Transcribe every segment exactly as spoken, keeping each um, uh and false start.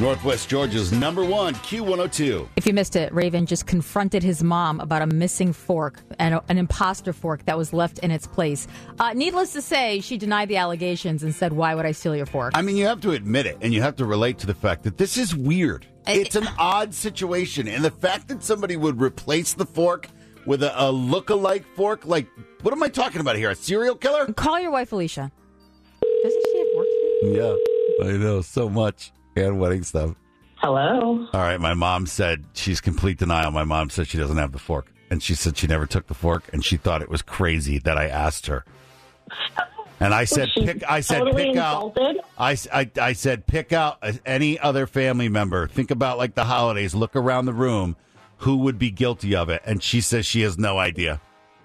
Northwest Georgia's number one, Q one oh two. If you missed it, Raven just confronted his mom about a missing fork and a, an imposter fork that was left in its place. Uh, needless to say, she denied the allegations and said, "Why would I steal your fork?" I mean, you have to admit it, and you have to relate to the fact that this is weird. It's an odd situation, and the fact that somebody would replace the fork with a, a look-alike fork, like, what am I talking about here? A serial killer? Call your wife, Alicia. Doesn't she have work to do? Yeah, I know, so much. And wedding stuff. Hello. All right, my mom said she's complete denial. My mom said she doesn't have the fork. And she said she never took the fork, and she thought it was crazy that I asked her. And I said, pick. I said, totally pick insulted? out. I, I, I said, pick out any other family member. Think about like the holidays. Look around the room. Who would be guilty of it? And she says she has no idea.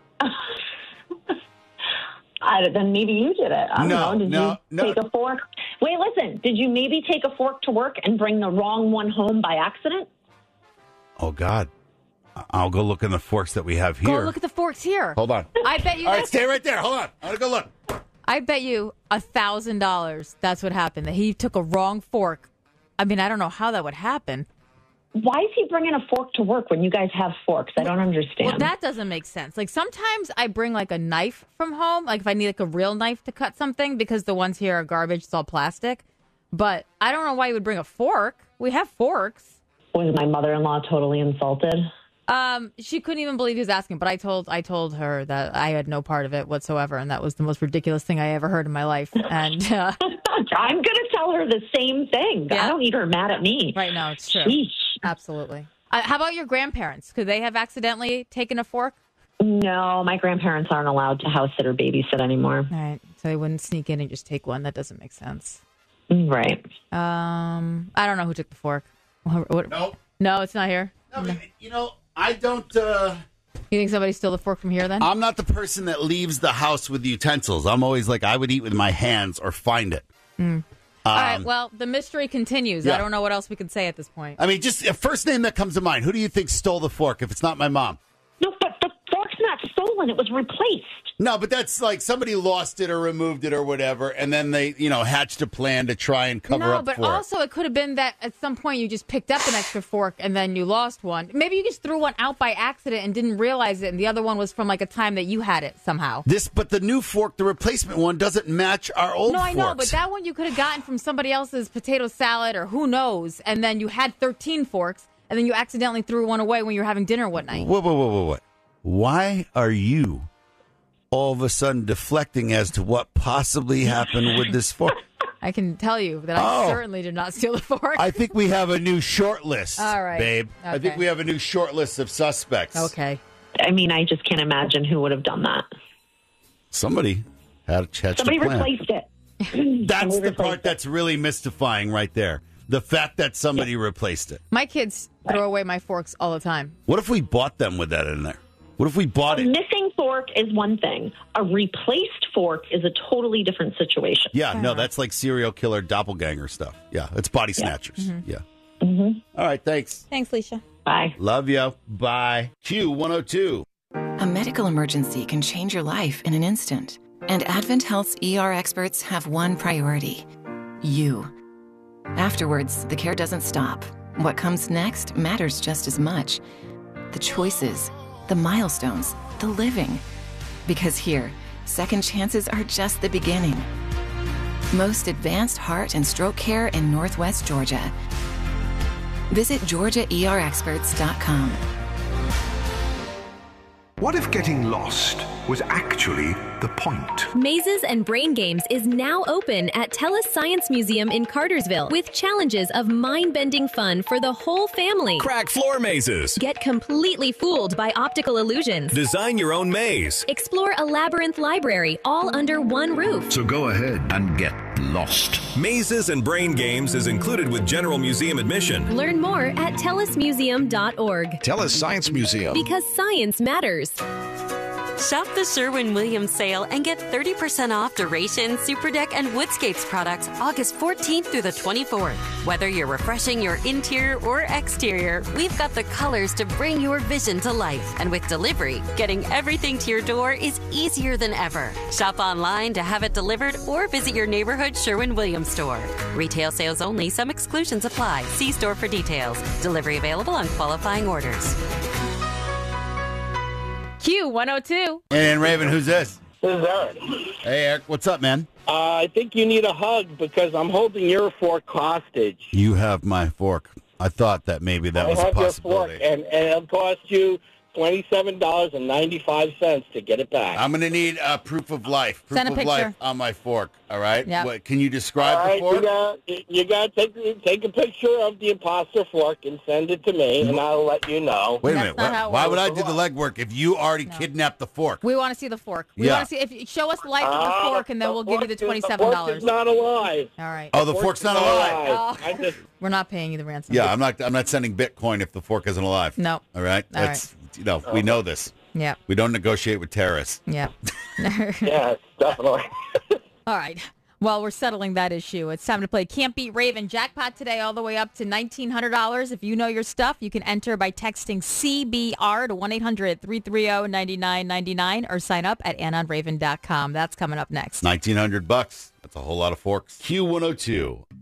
I, then maybe you did it. I don't No, know. Did no, you no. take a fork? Wait, listen. Did you maybe take a fork to work and bring the wrong one home by accident? Oh, God. I'll go look in the forks that we have here. Go look at the forks here. Hold on. I bet you. All right, stay right there. Hold on. I want to go look. I bet you a thousand dollars. That's what happened. That he took a wrong fork. I mean, I don't know how that would happen. Why is he bringing a fork to work when you guys have forks? I don't understand. Well, that doesn't make sense. Like sometimes I bring like a knife from home, like if I need like a real knife to cut something, because the ones here are garbage. It's all plastic. But I don't know why you would bring a fork. We have forks. Was my mother-in-law totally insulted? Um, she couldn't even believe he was asking. But I told I told her that I had no part of it whatsoever, and that was the most ridiculous thing I ever heard in my life. And uh, I'm going to tell her the same thing. Yeah. I don't need her mad at me. Right now, it's true. Sheesh. Absolutely. Uh, how about your grandparents? Could they have accidentally taken a fork? No, my grandparents aren't allowed to house sit or babysit anymore. All right. So they wouldn't sneak in and just take one. That doesn't make sense. Right. Um, I don't know who took the fork. What, what, No. No, it's not here. No, no. You know, I don't... Uh... You think somebody stole the fork from here then? I'm not the person that leaves the house with utensils. I'm always like, I would eat with my hands or find it. Mm. All right, well, the mystery continues. yeah. I don't know what else we can say at this point. I mean, just a first name that comes to mind. Who do you think stole the fork if it's not my mom? No, but the fork's not stolen. It was replaced. No, but that's like somebody lost it or removed it or whatever, and then they, you know, hatched a plan to try and cover no, up but for also it could have been that at some point you just picked up an extra fork and then you lost one. Maybe you just threw one out by accident and didn't realize it, and the other one was from like a time that you had it somehow. it. This, but the new fork, the replacement one, doesn't match our old No, I forks. know, but that one you could have gotten from somebody else's potato salad or who knows, and then you had thirteen forks, and then you accidentally threw one away when you were having dinner one night. Whoa, whoa, whoa, whoa, whoa. Why are you all of a sudden deflecting as to what possibly happened with this fork? I can tell you that I Oh. certainly did not steal the fork. I think we have a new short list, All right. babe. I think Okay. we have a new short list of suspects. Okay. I mean, I just can't imagine who would have done that. Somebody had a hatched Somebody a plan. replaced it. That's Somebody the replaced part it. that's really mystifying right there. The fact that somebody replaced it. My kids throw away my forks all the time. What if we bought them with that in there? What if we bought A it? missing fork is one thing. A replaced fork is a totally different situation. Yeah, no, that's like serial killer doppelganger stuff. Yeah, it's body snatchers. Yeah. Mm-hmm. All right, thanks. Thanks, Leisha. Bye. Love you. Bye. Q one oh two. A medical emergency can change your life in an instant. And Advent Health's E R experts have one priority: you. Afterwards, the care doesn't stop. What comes next matters just as much. The choices, the milestones, the living. Because here, second chances are just the beginning. Most advanced heart and stroke care in Northwest Georgia. Visit Georgia E R experts dot com. What if getting lost was actually the point? Mazes and Brain Games is now open at TELUS Science Museum in Cartersville with challenges of mind-bending fun for the whole family. Crack floor mazes. Get completely fooled by optical illusions. Design your own maze. Explore a labyrinth library all under one roof. So go ahead and get lost. Mazes and Brain Games is included with general museum admission. Learn more at telus museum dot org. TELUS Science Museum. Because science matters. Shop the Sherwin-Williams sale and get thirty percent off Duration, Super Deck, and Woodscapes products August fourteenth through the twenty-fourth. Whether you're refreshing your interior or exterior, we've got the colors to bring your vision to life. And with delivery, getting everything to your door is easier than ever. Shop online to have it delivered or visit your neighborhood Sherwin-Williams store. Retail sales only. Some exclusions apply. See store for details. Delivery available on qualifying orders. Q one oh two. And Raven, who's this? This is Eric. Hey, Eric, what's up, man? Uh, I think you need a hug because I'm holding your fork hostage. You have my fork. I thought that maybe that I was a have your possibility. fork, and, and it'll cost you twenty-seven dollars and ninety-five cents to get it back. I'm going to need uh, proof of life. Proof Send a of picture. life on my fork, all right? Yep. What, can you describe All right, the fork? you got you got to take take a picture of the imposter fork and send it to me, and I'll let you know. Wait a That's minute. not Why, how it why would I works. do the legwork if you already kidnapped the fork? We want to see the fork. We Yeah. want to see if you show us life with the Ah, fork, and then the we'll give you the fork is- twenty-seven The dollars. fork is not alive. All right. Oh, the fork's not alive. Oh. I just We're not paying you the ransom. Yeah, I'm not. I'm not sending Bitcoin if the fork isn't alive. No. All right. All That's you know we know this. Yeah. We don't negotiate with terrorists. Yeah. yes, definitely. All right. Well, we're settling that issue. It's time to play Can't Beat Raven. Jackpot today all the way up to nineteen hundred dollars. If you know your stuff, you can enter by texting C B R to one eight hundred three three zero nine nine nine nine or sign up at anon raven dot com. That's coming up next. Nineteen hundred bucks. That's a whole lot of forks. Q one oh two.